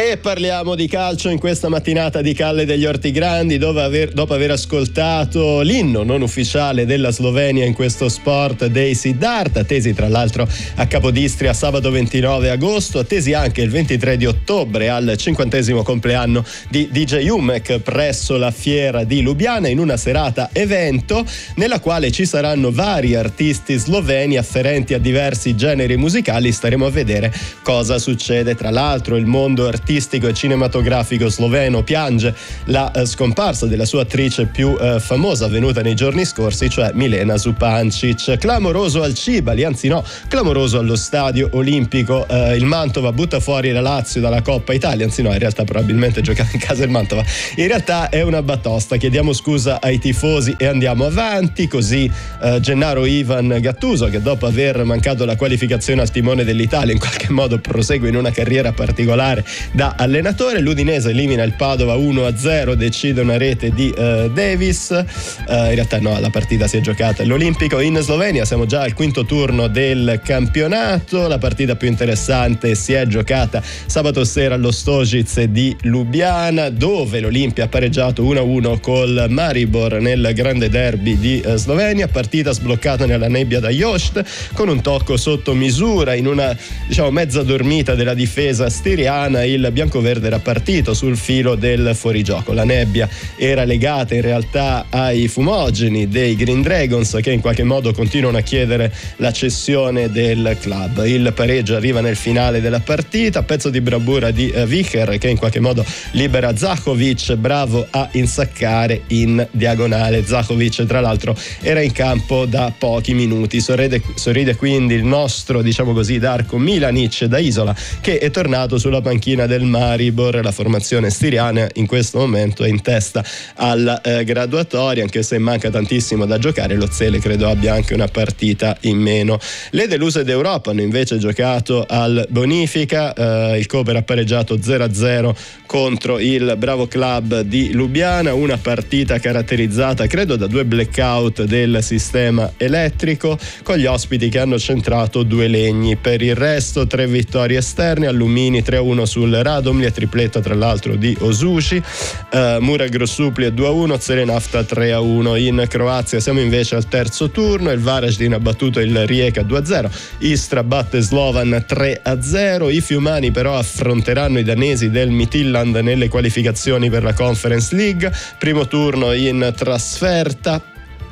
E parliamo di calcio in questa mattinata di Calle degli Ortigrandi, dopo aver ascoltato l'inno non ufficiale della Slovenia in questo sport dei Siddhartha, attesi tra l'altro a Capodistria sabato 29 agosto, attesi anche il 23 di ottobre al 50° compleanno di DJ Umek presso la fiera di Lubiana, in una serata evento nella quale ci saranno vari artisti sloveni afferenti a diversi generi musicali. Staremo a vedere cosa succede. Tra l'altro il mondo artistico e cinematografico sloveno piange la scomparsa della sua attrice più famosa avvenuta nei giorni scorsi, cioè Milena Zupancic. Clamoroso al Cibali, anzi no, clamoroso allo Stadio Olimpico, il Mantova butta fuori la Lazio dalla Coppa Italia, anzi no, in realtà probabilmente giocava in casa il Mantova, in realtà è una batosta. Chiediamo scusa ai tifosi e andiamo avanti. Così Gennaro Ivan Gattuso, che dopo aver mancato la qualificazione al timone dell'Italia in qualche modo prosegue in una carriera particolare da allenatore. L'Udinese elimina il Padova 1-0, decide una rete di Davis. In realtà no, la partita si è giocata all'Olimpico. In Slovenia siamo già al quinto turno del campionato. La partita più interessante si è giocata sabato sera allo Stožice di Lubiana, dove l'Olimpia ha pareggiato 1-1 col Maribor nel grande derby di Slovenia. Partita sbloccata nella nebbia da Jost, con un tocco sotto misura in una mezza dormita della difesa stiriana. Il biancoverde era partito sul filo del fuorigioco. La nebbia era legata in realtà ai fumogeni dei Green Dragons, che in qualche modo continuano a chiedere la cessione del club. Il pareggio arriva nel finale della partita, pezzo di bravura di Vicher, che in qualche modo libera Zahovic, bravo a insaccare in diagonale. Zahovic tra l'altro era in campo da pochi minuti. Sorride quindi il nostro, Darko Milanic da Isola, che è tornato sulla panchina del Maribor. La formazione stiriana in questo momento è in testa alla graduatoria, anche se manca tantissimo da giocare. Lo Zele credo abbia anche una partita in meno. Le deluse d'Europa hanno invece giocato al Bonifica. Il Koper ha pareggiato 0-0 contro il Bravo Club di Lubiana, una partita caratterizzata credo da 2 blackout del sistema elettrico, con gli ospiti che hanno centrato 2 legni. Per il resto 3 vittorie esterne: Allumini 3-1 sul Radomlje, tripletta tra l'altro di Osushi, Mura Grosuplje 2-1, Cerenafta 3-1. In Croazia siamo invece al terzo turno. Il Varaždin ha battuto il Rijeka 2-0, Istra batte Slovan 3-0. I fiumani però affronteranno i danesi del Midtjylland nelle qualificazioni per la Conference League. Primo turno in trasferta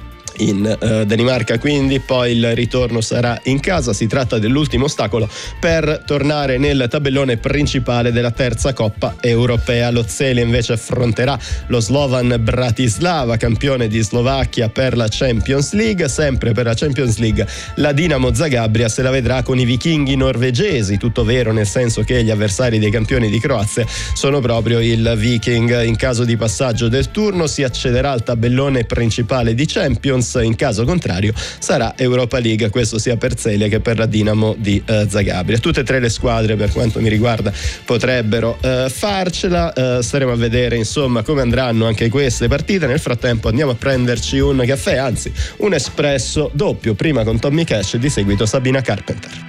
in Danimarca, quindi poi il ritorno sarà in casa. Si tratta dell'ultimo ostacolo per tornare nel tabellone principale della terza Coppa Europea. Lo Zele invece affronterà lo Slovan Bratislava, campione di Slovacchia, per la Champions League. Sempre per la Champions League la Dinamo Zagabria se la vedrà con i vichinghi norvegesi, tutto vero nel senso che gli avversari dei campioni di Croazia sono proprio il Viking. In caso di passaggio del turno si accederà al tabellone principale di Champions, in caso contrario sarà Europa League, questo sia per Zele che per la Dinamo di Zagabria. Tutte e 3 le squadre, per quanto mi riguarda, potrebbero farcela. Staremo a vedere insomma come andranno anche queste partite. Nel frattempo andiamo a prenderci un caffè, anzi un espresso doppio, prima con Tommy Cash e di seguito Sabina Carpenter.